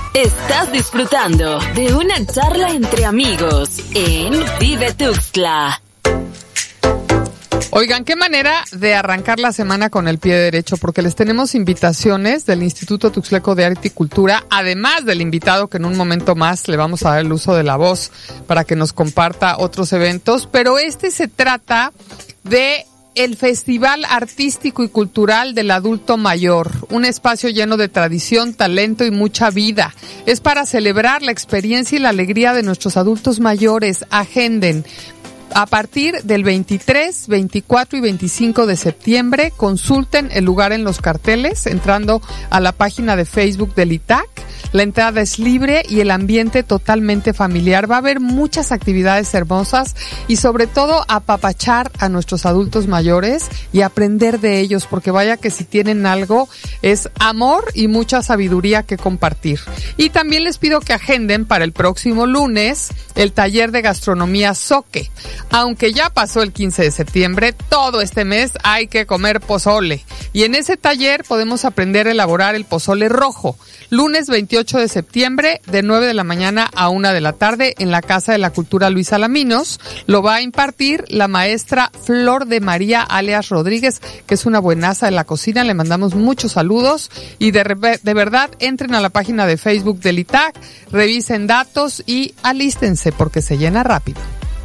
Estás disfrutando de una charla entre amigos en Vive Tuxtla. Oigan, qué manera de arrancar la semana con el pie derecho, porque les tenemos invitaciones del Instituto Tuxtleco de Arte y Cultura, además del invitado que en un momento más le vamos a dar el uso de la voz para que nos comparta otros eventos, pero se trata de el Festival Artístico y Cultural del Adulto Mayor, un espacio lleno de tradición, talento y mucha vida. Es para celebrar la experiencia y la alegría de nuestros adultos mayores. Agenden. A partir del 23, 24 y 25 de septiembre, consulten el lugar en los carteles entrando a la página de Facebook del ITAC. La entrada es libre y el ambiente totalmente familiar. Va a haber muchas actividades hermosas y sobre todo apapachar a nuestros adultos mayores y aprender de ellos, porque vaya que si tienen algo es amor y mucha sabiduría que compartir. Y también les pido que agenden para el próximo lunes el taller de gastronomía Zoque. Aunque ya pasó el 15 de septiembre, todo este mes hay que comer pozole. Y en ese taller podemos aprender a elaborar el pozole rojo. Lunes 28 de septiembre, de 9 de la mañana a 1 de la tarde, en la Casa de la Cultura Luis Alaminos. Lo va a impartir la maestra Flor de María alias Rodríguez, que es una buenaza de la cocina. Le mandamos muchos saludos y de verdad entren a la página de Facebook del ITAC, revisen datos y alístense porque se llena rápido.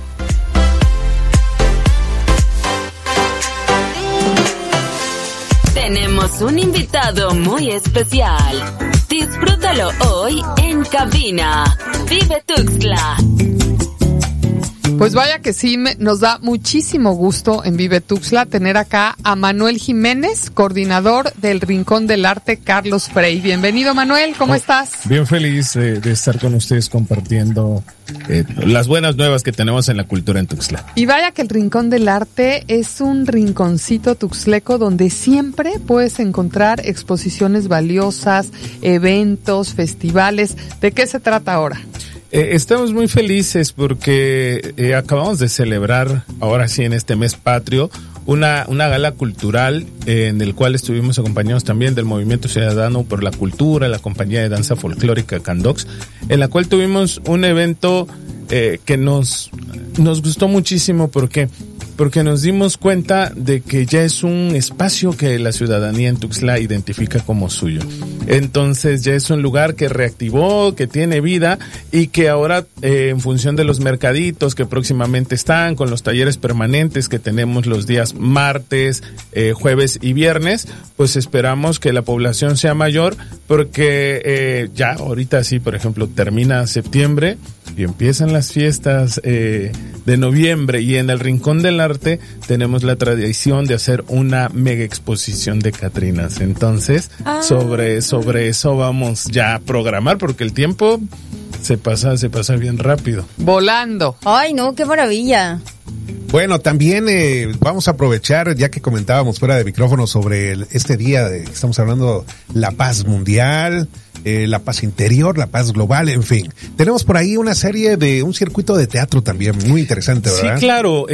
Tenemos un invitado muy especial. Disfrútalo hoy en cabina. Vive Tuxtla. Pues vaya que sí, nos da muchísimo gusto en Vive Tuxtla tener acá a Manuel Jiménez, coordinador del Rincón del Arte Carlos Frey. Bienvenido, Manuel, ¿cómo estás? Bien feliz de estar con ustedes compartiendo las buenas nuevas que tenemos en la cultura en Tuxtla. Y vaya que el Rincón del Arte es un rinconcito tuxtleco donde siempre puedes encontrar exposiciones valiosas, eventos, festivales. ¿De qué se trata ahora? Estamos muy felices porque acabamos de celebrar, ahora sí en este mes patrio, una gala cultural en el cual estuvimos acompañados también del Movimiento Ciudadano por la Cultura, la compañía de danza folclórica Candox, en la cual tuvimos un evento que nos gustó muchísimo porque nos dimos cuenta de que ya es un espacio que la ciudadanía en Tuxtla identifica como suyo. Entonces ya es un lugar que reactivó, que tiene vida y que ahora en función de los mercaditos que próximamente están, con los talleres permanentes que tenemos los días martes, jueves y viernes, pues esperamos que la población sea mayor porque ya ahorita sí, por ejemplo, termina septiembre y empiezan las fiestas de noviembre y en el Rincón del Arte tenemos la tradición de hacer una mega exposición de Catrinas. Entonces, sobre eso vamos ya a programar porque el tiempo se pasa bien rápido. Volando. Ay, no, qué maravilla. Bueno, también vamos a aprovechar, ya que comentábamos fuera de micrófono sobre este día que estamos hablando, la paz mundial, la paz interior, la paz global, en fin. Tenemos por ahí una serie de un circuito de teatro también muy interesante, ¿verdad? Sí, claro.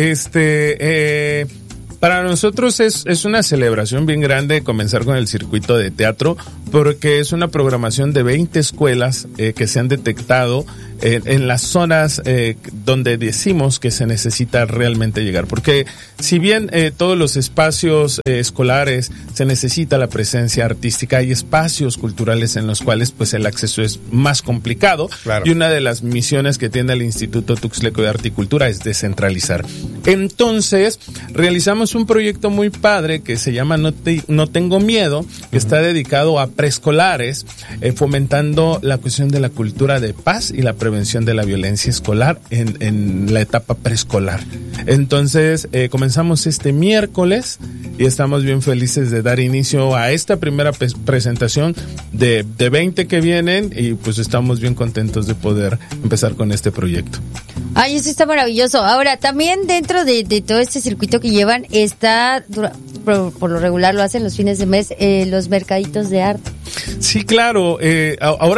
Para nosotros es una celebración bien grande comenzar con el circuito de teatro porque es una programación de 20 escuelas que se han detectado en las zonas donde decimos que se necesita realmente llegar. Porque si bien todos los espacios escolares se necesita la presencia artística, hay espacios culturales en los cuales pues el acceso es más complicado. Claro. Y una de las misiones que tiene el Instituto Tuxtleco de Arte y Cultura es descentralizar. Entonces, realizamos un proyecto muy padre que se llama No Tengo Miedo, que está dedicado a preescolares, fomentando la cuestión de la cultura de paz y la prevención de la violencia escolar en la etapa preescolar. Entonces, comenzamos este miércoles y estamos bien felices de dar inicio a esta primera presentación de 20 que vienen y pues estamos bien contentos de poder empezar con este proyecto. Ay, eso está maravilloso. Ahora, también dentro de todo este circuito que llevan está, por lo regular lo hacen los fines de mes, los mercaditos de arte. Sí, claro. Ahora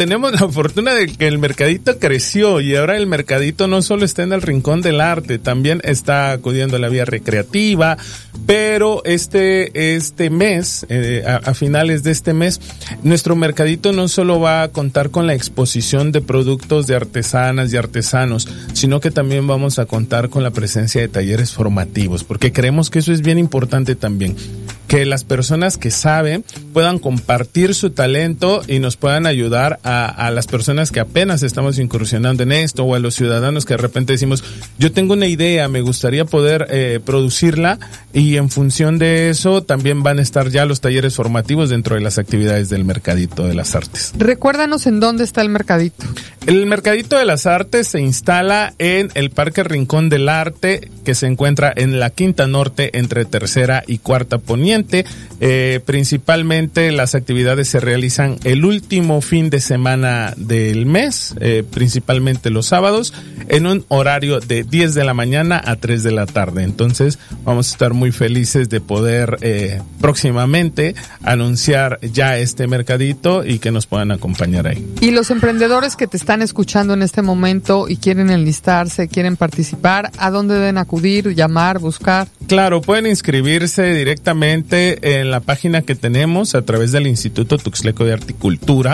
tenemos la fortuna de que el mercadito creció y ahora el mercadito no solo está en el Rincón del Arte, también está acudiendo a la vía recreativa, pero este mes, a finales de este mes, nuestro mercadito no solo va a contar con la exposición de productos de artesanas y artesanos, sino que también vamos a contar con la presencia de talleres formativos, porque creemos que eso es bien importante también, que las personas que saben puedan compartir su talento y nos puedan ayudar a las personas que apenas estamos incursionando en esto, o a los ciudadanos que de repente decimos, yo tengo una idea, me gustaría poder producirla, y en función de eso también van a estar ya los talleres formativos dentro de las actividades del Mercadito de las Artes. Recuérdanos en dónde está el mercadito. El Mercadito de las Artes se instala en el Parque Rincón del Arte, que se encuentra en la Quinta Norte entre Tercera y Cuarta Poniente. Principalmente las actividades se realizan el último fin de semana del mes, principalmente los sábados, en un horario de 10 de la mañana a 3 de la tarde. Entonces vamos a estar muy felices de poder próximamente anunciar ya este mercadito y que nos puedan acompañar ahí. Y los emprendedores que te están escuchando en este momento y quieren enlistarse, quieren participar, ¿a dónde deben acudir, llamar, buscar? Claro, pueden inscribirse directamente en la página que tenemos a través del Instituto Tuxtleco de Arte y Cultura,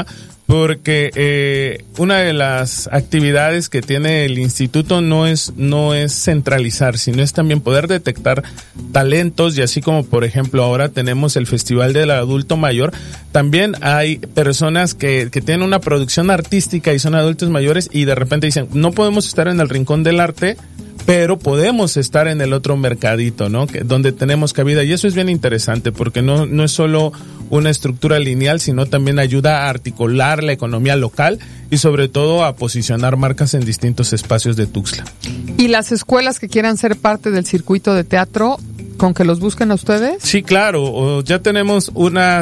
porque una de las actividades que tiene el instituto no es centralizar, sino es también poder detectar talentos, y así como por ejemplo ahora tenemos el Festival del Adulto Mayor, también hay personas que tienen una producción artística y son adultos mayores y de repente dicen, no podemos estar en el Rincón del Arte, pero podemos estar en el otro mercadito, ¿no? Donde tenemos cabida, y eso es bien interesante porque no es solo una estructura lineal, sino también ayuda a articular la economía local y sobre todo a posicionar marcas en distintos espacios de Tuxtla. ¿Y las escuelas que quieran ser parte del circuito de teatro, con que los busquen a ustedes? Sí, claro, ya tenemos una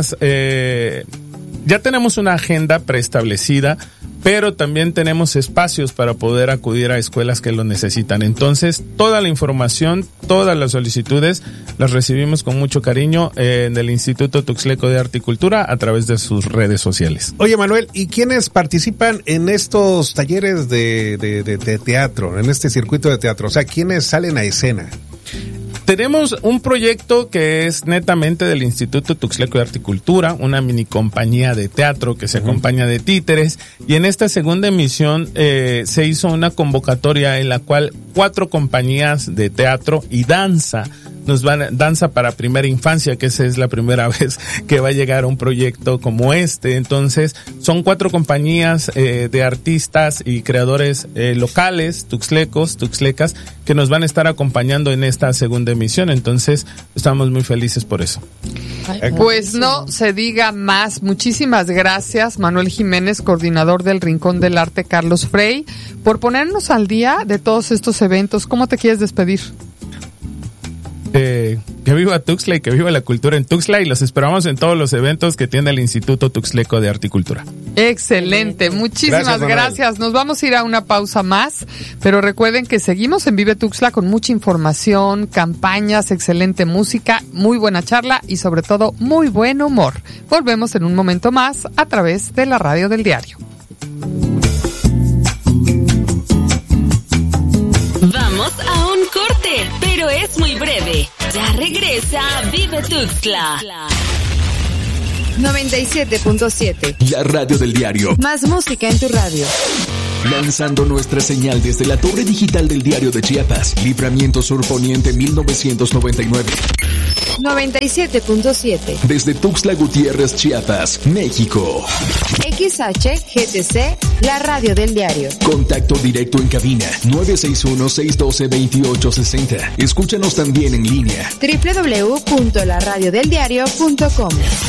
agenda preestablecida, pero también tenemos espacios para poder acudir a escuelas que lo necesitan. Entonces, toda la información, todas las solicitudes las recibimos con mucho cariño en el Instituto Tuxtleco de Arte y Cultura a través de sus redes sociales. Oye, Manuel, ¿y quiénes participan en estos talleres de teatro, en este circuito de teatro? O sea, ¿quiénes salen a escena? Tenemos un proyecto que es netamente del Instituto Tuxtleco de Arte y Cultura, una mini compañía de teatro que se acompaña de títeres, y en esta segunda emisión se hizo una convocatoria en la cual 4 compañías de teatro y danza danza para primera infancia, que esa es la primera vez que va a llegar un proyecto como este. Entonces, son 4 compañías de artistas y creadores locales, tuxtlecos, tuxtlecas, que nos van a estar acompañando en esta segunda emisión. Entonces, estamos muy felices por eso. Pues no se diga más. Muchísimas gracias, Manuel Jiménez, coordinador del Rincón del Arte Carlos Frey, por ponernos al día de todos estos eventos. ¿Cómo te quieres despedir? Que viva Tuxtla y que viva la cultura en Tuxtla, y los esperamos en todos los eventos que tiene el Instituto Tuxtleco de Arte y Cultura. Excelente, muchísimas gracias. Nos vamos a ir a una pausa más, pero recuerden que seguimos en Vive Tuxtla con mucha información, campañas, excelente música, muy buena charla y sobre todo muy buen humor. Volvemos en un momento más a través de la radio del diario. Vamos a un corte, pero es muy breve. Ya regresa Vive Tuxtla. 97.7. La radio del diario. Más música en tu radio. Lanzando nuestra señal desde la torre digital del Diario de Chiapas. Libramiento Sur Poniente 1999. 97.7. Desde Tuxtla Gutiérrez, Chiapas, México. XHGTC, la radio del diario. Contacto directo en cabina 961-612-2860. Escúchanos también en línea. www.laradiodeldiario.com.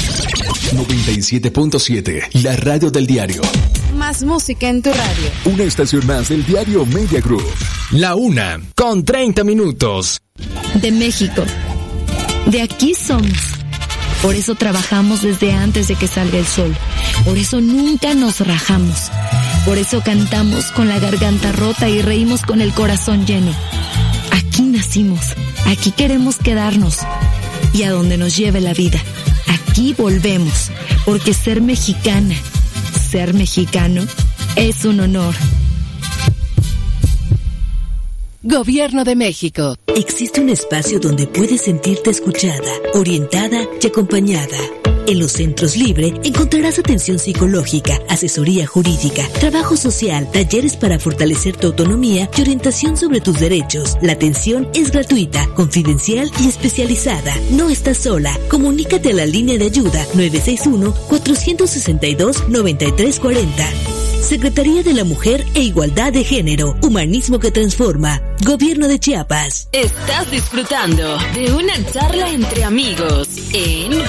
97.7, la radio del diario. Más música en tu radio. Una estación más del diario Media Group. La 1:30. De México. De aquí somos. Por eso trabajamos desde antes de que salga el sol. Por eso nunca nos rajamos. Por eso cantamos con la garganta rota y reímos con el corazón lleno. Aquí nacimos. Aquí queremos quedarnos. Y a donde nos lleve la vida. Aquí volvemos. Porque ser mexicana, ser mexicano es un honor. Gobierno de México. Existe un espacio donde puedes sentirte escuchada, orientada y acompañada. En los Centros Libre encontrarás atención psicológica, asesoría jurídica, trabajo social, talleres para fortalecer tu autonomía y orientación sobre tus derechos. La atención es gratuita, confidencial y especializada. No estás sola. Comunícate a la línea de ayuda 961-462-9340. Secretaría de la Mujer e Igualdad de Género. Humanismo que transforma. Gobierno de Chiapas. Estás disfrutando de una charla entre amigos en